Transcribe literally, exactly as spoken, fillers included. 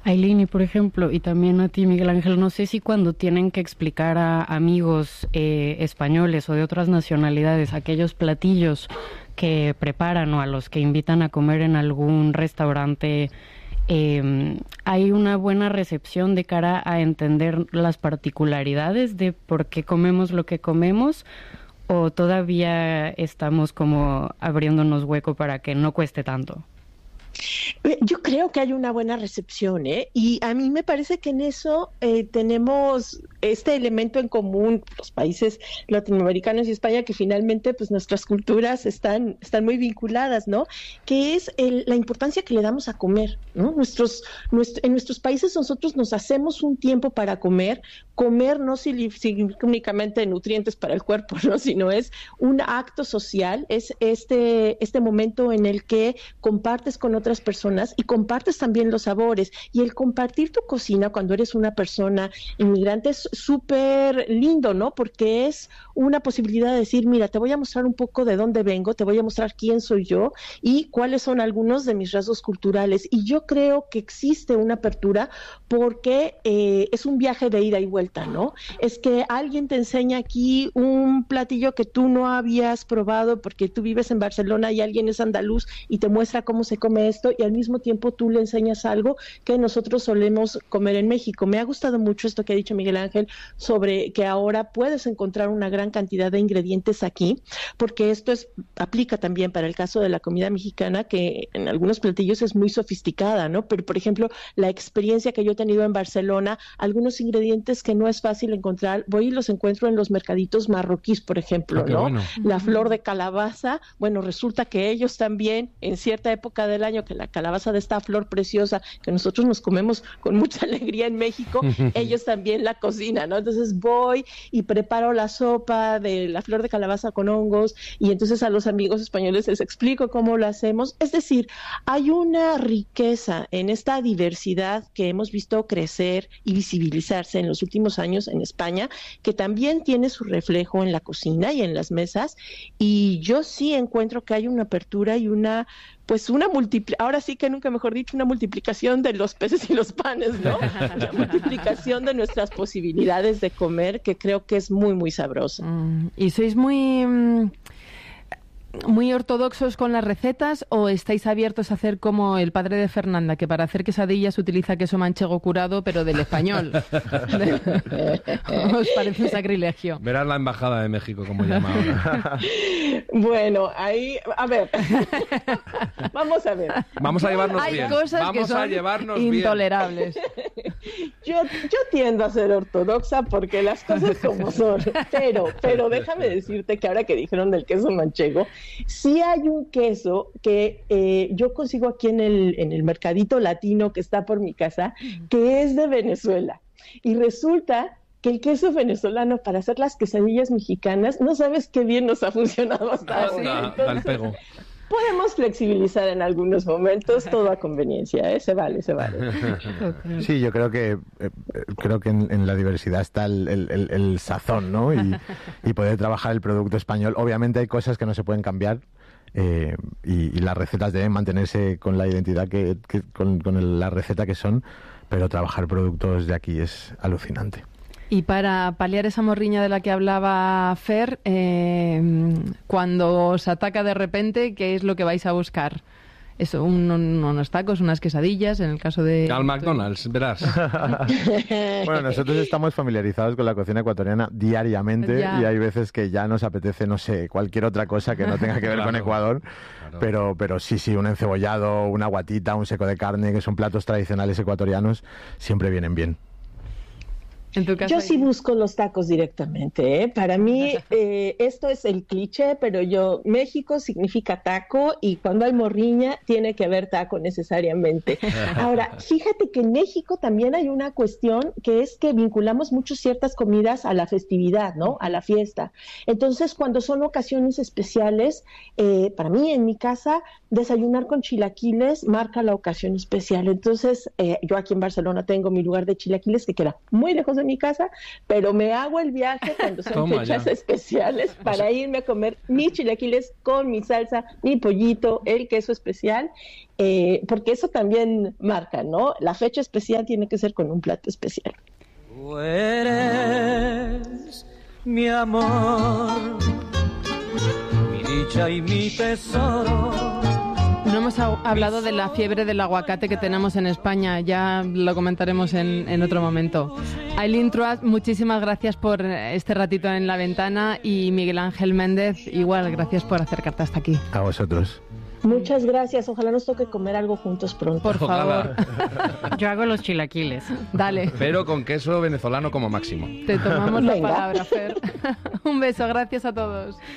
Ailín, y por ejemplo, y también a ti, Miguel Ángel, no sé si cuando tienen que explicar a amigos eh, españoles o de otras nacionalidades aquellos platillos que preparan o a los que invitan a comer en algún restaurante, eh, hay una buena recepción de cara a entender las particularidades de por qué comemos lo que comemos, o todavía estamos como abriéndonos hueco para que no cueste tanto. Yo creo que hay una buena recepción, ¿eh? Y a mí me parece que en eso eh, tenemos este elemento en común, los países latinoamericanos y España, que finalmente pues nuestras culturas están, están muy vinculadas, ¿no? Que es el, la importancia que le damos a comer, ¿no? Nuestros, nuestro, en nuestros países nosotros nos hacemos un tiempo para comer. Comer no significa únicamente nutrientes para el cuerpo, ¿no? Sino es un acto social, es este, este momento en el que compartes con otras personas y compartes también los sabores. Y el compartir tu cocina cuando eres una persona inmigrante es súper lindo, ¿no? Porque es una posibilidad de decir, mira, te voy a mostrar un poco de dónde vengo, te voy a mostrar quién soy yo y cuáles son algunos de mis rasgos culturales. Y yo creo que existe una apertura porque eh, es un viaje de ida y vuelta, ¿no? Es que alguien te enseña aquí un platillo que tú no habías probado porque tú vives en Barcelona y alguien es andaluz y te muestra cómo se come esto, y al mismo tiempo tú le enseñas algo que nosotros solemos comer en México. Me ha gustado mucho esto que ha dicho Miguel Ángel sobre que ahora puedes encontrar una gran cantidad de ingredientes aquí, porque esto es aplica también para el caso de la comida mexicana, que en algunos platillos es muy sofisticada, ¿no? Pero, por ejemplo, la experiencia que yo he tenido en Barcelona, algunos ingredientes que no es fácil encontrar, voy y los encuentro en los mercaditos marroquíes, por ejemplo, ah, ¿no? Bueno. La flor de calabaza, bueno, resulta que ellos también, en cierta época del año, que la calabaza de esta flor preciosa, que nosotros nos comemos con mucha alegría en México, ellos también la cocinan, ¿no? Entonces voy y preparo la sopa de la flor de calabaza con hongos, y entonces a los amigos españoles les explico cómo lo hacemos. Es decir, hay una riqueza en esta diversidad que hemos visto crecer y visibilizarse en los últimos años en España, que también tiene su reflejo en la cocina y en las mesas, y yo sí encuentro que hay una apertura y una pues una multipli- ahora sí que nunca mejor dicho, una multiplicación de los peces y los panes, ¿no? Una multiplicación de nuestras posibilidades de comer, que creo que es muy, muy sabrosa. Mm, ¿y sois muy... Mm... muy ortodoxos con las recetas, o estáis abiertos a hacer como el padre de Fernanda, que para hacer quesadillas utiliza queso manchego curado, pero del español? ¿Os parece un sacrilegio? Verás la embajada de México como llama ahora. Bueno, ahí, a ver, vamos a ver. Vamos a llevarnos Hay bien. cosas Vamos que son a llevarnos intolerables. Bien. Yo, yo tiendo a ser ortodoxa porque las cosas como son, pero, pero déjame decirte que ahora que dijeron del queso manchego, sí hay un queso que eh, yo consigo aquí en el, en el mercadito latino que está por mi casa, que es de Venezuela. Y resulta que el queso venezolano para hacer las quesadillas mexicanas, no sabes qué bien nos ha funcionado hasta ahora. Anda, da el pego. Podemos flexibilizar en algunos momentos, todo a conveniencia, ¿eh? Se vale, se vale. Sí, yo creo que eh, creo que en, en la diversidad está el, el, el, el sazón, ¿no? Y, y poder trabajar el producto español. Obviamente hay cosas que no se pueden cambiar, eh, y, y las recetas deben mantenerse con la identidad que, que con, con el, la receta que son, pero trabajar productos de aquí es alucinante. Y para paliar esa morriña de la que hablaba Fer, eh, cuando os ataca de repente, ¿qué es lo que vais a buscar? Eso, un, un, unos tacos, unas quesadillas, en el caso de... Al McDonald's, verás. Bueno, nosotros estamos familiarizados con la cocina ecuatoriana diariamente, ya. Y hay veces que ya nos apetece, no sé, cualquier otra cosa que no tenga que ver Claro. con Ecuador, Claro. pero, pero sí, sí, un encebollado, una guatita, un seco de carne, que son platos tradicionales ecuatorianos, siempre vienen bien. En tu caso, Yo sí busco los tacos directamente, ¿eh? Para mí eh, esto es el cliché, pero yo, México significa taco, y cuando hay morriña tiene que haber taco necesariamente. Ahora, fíjate que en México también hay una cuestión, que es que vinculamos mucho ciertas comidas a la festividad, ¿no? A la fiesta. Entonces, cuando son ocasiones especiales, eh, para mí en mi casa, desayunar con chilaquiles marca la ocasión especial. Entonces, eh, yo aquí en Barcelona tengo mi lugar de chilaquiles que queda muy lejos de de mi casa, pero me hago el viaje cuando son Toma fechas ya. especiales para irme a comer mis chilaquiles con mi salsa, mi pollito, el queso especial, eh, porque eso también marca, ¿no? La fecha especial tiene que ser con un plato especial. Tú eres mi amor, mi dicha y mi tesoro. No hemos ha- hablado de la fiebre del aguacate que tenemos en España, ya lo comentaremos en, en otro momento. Aileen Truas, muchísimas gracias por este ratito en La Ventana, y Miguel Ángel Méndez, igual, gracias por acercarte hasta aquí. A vosotros. Muchas gracias, ojalá nos toque comer algo juntos pronto. Por favor, Ojalá. Yo hago los chilaquiles. dale, Pero con queso venezolano como máximo. te tomamos la Venga. palabra, Fer. Un beso, gracias a todos.